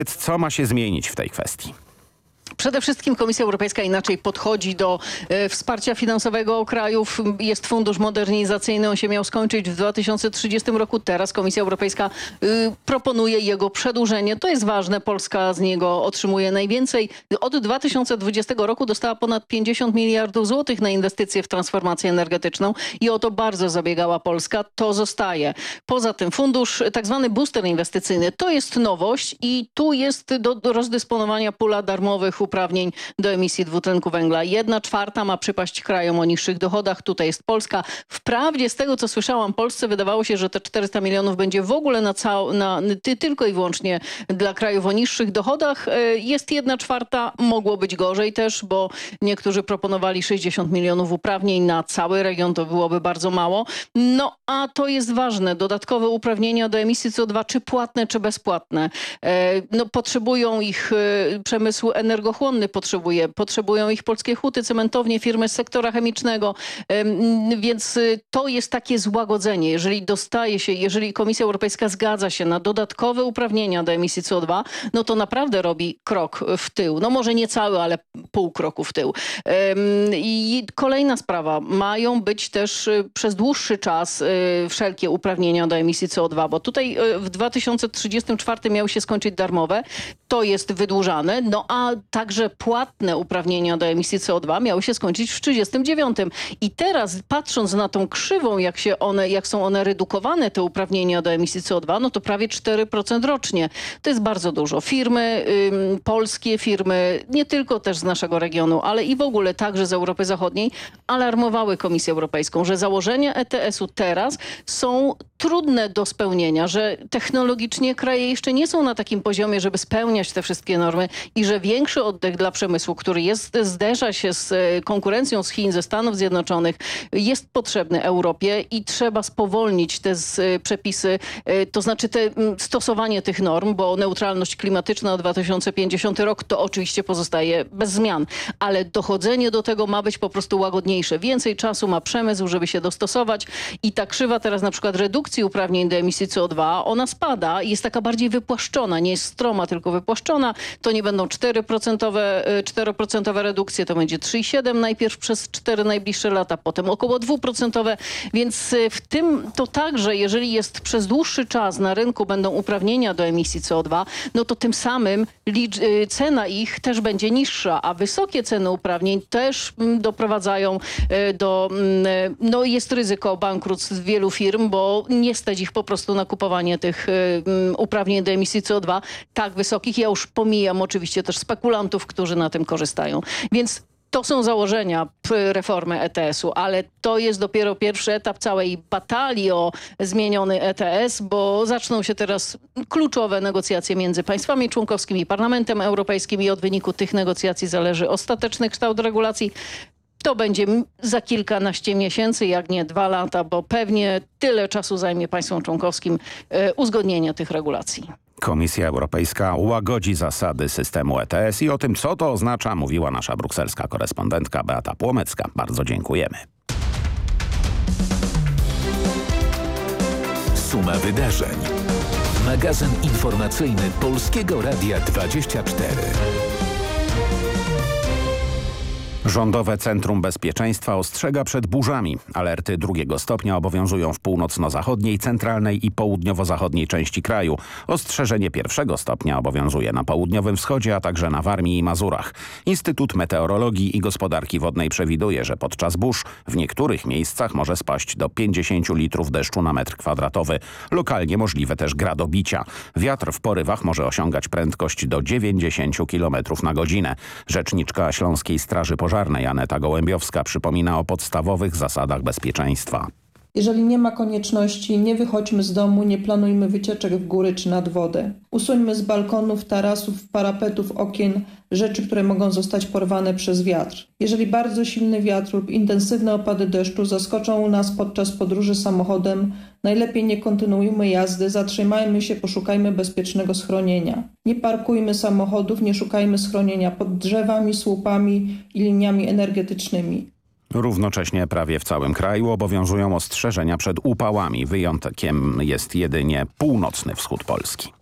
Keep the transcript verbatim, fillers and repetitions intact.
Co ma się zmienić w tej kwestii? Przede wszystkim Komisja Europejska inaczej podchodzi do e, wsparcia finansowego krajów. Jest fundusz modernizacyjny, on się miał skończyć w dwa tysiące trzydziestym roku. Teraz Komisja Europejska y, proponuje jego przedłużenie. To jest ważne. Polska z niego otrzymuje najwięcej. Od dwa tysiące dwudziestego roku dostała ponad pięćdziesiąt miliardów złotych na inwestycje w transformację energetyczną i o to bardzo zabiegała Polska. To zostaje. Poza tym fundusz, tak zwany booster inwestycyjny, to jest nowość i tu jest do, do rozdysponowania pula darmowych uprawnień do emisji dwutlenku węgla. Jedna czwarta ma przypaść krajom o niższych dochodach. Tutaj jest Polska. Wprawdzie z tego, co słyszałam, Polsce wydawało się, że te czterysta milionów będzie w ogóle na cał, na, ty, tylko i wyłącznie dla krajów o niższych dochodach. Jest jedna czwarta. Mogło być gorzej też, bo niektórzy proponowali sześćdziesiąt milionów uprawnień na cały region. To byłoby bardzo mało. No a to jest ważne. Dodatkowe uprawnienia do emisji C O dwa, czy płatne, czy bezpłatne. No, potrzebują ich przemysł energochłonny. Potrzebuje. Potrzebują ich polskie huty, cementownie, firmy z sektora chemicznego. Więc to jest takie złagodzenie. Jeżeli dostaje się, jeżeli Komisja Europejska zgadza się na dodatkowe uprawnienia do emisji C O dwa, no to naprawdę robi krok w tył. No może nie cały, ale pół kroku w tył. I kolejna sprawa. Mają być też przez dłuższy czas wszelkie uprawnienia do emisji C O dwa, bo tutaj w dwa tysiące trzydziestym czwartym miały się skończyć darmowe. To jest wydłużane. No a także płatne uprawnienia do emisji C O dwa miały się skończyć w trzydziestym dziewiątym. I teraz patrząc na tą krzywą, jak się one, jak są one redukowane, te uprawnienia do emisji C O dwa, no to prawie cztery procent rocznie. To jest bardzo dużo. Firmy ym, polskie, firmy nie tylko też z naszego regionu, ale i w ogóle także z Europy Zachodniej alarmowały Komisję Europejską, że założenia E T S u teraz są trudne do spełnienia, że technologicznie kraje jeszcze nie są na takim poziomie, żeby spełniać te wszystkie normy i że większy oddech dla przemysłu, który jest, zderza się z konkurencją z Chin, ze Stanów Zjednoczonych, jest potrzebny Europie i trzeba spowolnić te z, przepisy, to znaczy te, stosowanie tych norm, bo neutralność klimatyczna o dwa tysiące pięćdziesiąty rok to oczywiście pozostaje bez zmian, ale dochodzenie do tego ma być po prostu łagodniejsze. Więcej czasu ma przemysł, żeby się dostosować i ta krzywa teraz na przykład redukcji uprawnień do emisji C O dwa, ona spada i jest taka bardziej wypłaszczona, nie jest stroma, tylko wypłaszczona. To nie będą cztery procent cztery procent redukcje, to będzie trzy i siedem najpierw przez cztery najbliższe lata, potem około dwa procent, więc w tym to także, jeżeli jest przez dłuższy czas na rynku będą uprawnienia do emisji C O dwa, no to tym samym cena ich też będzie niższa, a wysokie ceny uprawnień też doprowadzają do, no jest ryzyko bankructw wielu firm, bo nie stać ich po prostu na kupowanie tych uprawnień do emisji C O dwa tak wysokich. Ja już pomijam oczywiście też spekulantów, którzy na tym korzystają. Więc to są założenia reformy E T S u, ale to jest dopiero pierwszy etap całej batalii o zmieniony E T S, bo zaczną się teraz kluczowe negocjacje między państwami członkowskimi i Parlamentem Europejskim i od wyniku tych negocjacji zależy ostateczny kształt regulacji. To będzie za kilkanaście miesięcy, jak nie dwa lata, bo pewnie tyle czasu zajmie państwom członkowskim e, uzgodnienie tych regulacji. Komisja Europejska łagodzi zasady systemu E T S i o tym, co to oznacza, mówiła nasza brukselska korespondentka Beata Płomecka. Bardzo dziękujemy. Suma wydarzeń. Magazyn informacyjny Polskiego Radia dwadzieścia cztery. Rządowe Centrum Bezpieczeństwa ostrzega przed burzami. Alerty drugiego stopnia obowiązują w północno-zachodniej, centralnej i południowo-zachodniej części kraju. Ostrzeżenie pierwszego stopnia obowiązuje na południowym wschodzie, a także na Warmii i Mazurach. Instytut Meteorologii i Gospodarki Wodnej przewiduje, że podczas burz w niektórych miejscach może spaść do pięćdziesięciu litrów deszczu na metr kwadratowy. Lokalnie możliwe też gradobicia. Wiatr w porywach może osiągać prędkość do dziewięćdziesięciu kilometrów na godzinę. Rzeczniczka Śląskiej Straży Pożarnej Aneta Gołębiowska przypomina o podstawowych zasadach bezpieczeństwa. Jeżeli nie ma konieczności, nie wychodźmy z domu, nie planujmy wycieczek w góry czy nad wodę. Usuńmy z balkonów, tarasów, parapetów, okien rzeczy, które mogą zostać porwane przez wiatr. Jeżeli bardzo silny wiatr lub intensywne opady deszczu zaskoczą nas podczas podróży samochodem, najlepiej nie kontynuujmy jazdy, zatrzymajmy się, poszukajmy bezpiecznego schronienia. Nie parkujmy samochodów, nie szukajmy schronienia pod drzewami, słupami i liniami energetycznymi. Równocześnie prawie w całym kraju obowiązują ostrzeżenia przed upałami. Wyjątkiem jest jedynie północny wschód Polski.